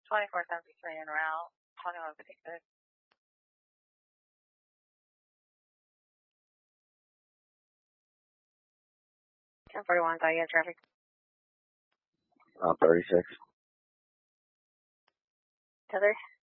2473 en route, 2156. 1041, thought you had traffic. 36. Tether.